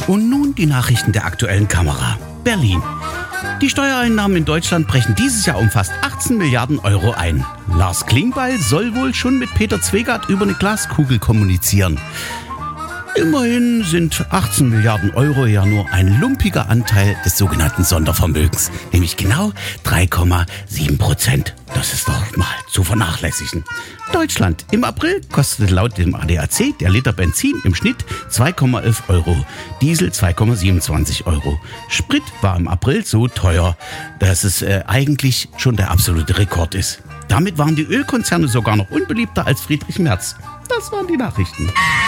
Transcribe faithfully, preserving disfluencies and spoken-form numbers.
Und nun die Nachrichten der aktuellen Kamera. Berlin. Die Steuereinnahmen in Deutschland brechen dieses Jahr um fast achtzehn Milliarden Euro ein. Lars Klingbeil soll wohl schon mit Peter Zwegert über eine Glaskugel kommunizieren. Immerhin sind achtzehn Milliarden Euro ja nur ein lumpiger Anteil des sogenannten Sondervermögens, nämlich genau drei Komma sieben Prozent. Das ist doch mal zu vernachlässigen. Deutschland. Im April kostete laut dem A D A C der Liter Benzin im Schnitt zwei Komma elf Euro, Diesel zwei Komma siebenundzwanzig Euro. Sprit war im April so teuer, dass es äh, eigentlich schon der absolute Rekord ist. Damit waren die Ölkonzerne sogar noch unbeliebter als Friedrich Merz. Das waren die Nachrichten.